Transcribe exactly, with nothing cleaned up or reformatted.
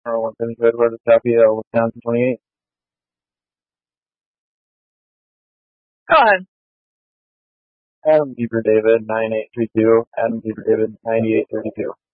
or one seventy-two Edward Tapia, Wisconsin twenty-eight. Go ahead. Adam Bieber David, nine eight three two. Adam Bieber David, ninety-eight thirty-two.